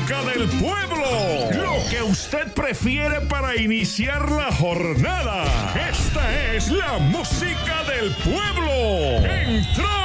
música del pueblo. Lo que usted prefiere para iniciar la jornada. Esta es la música del pueblo. ¡Entró!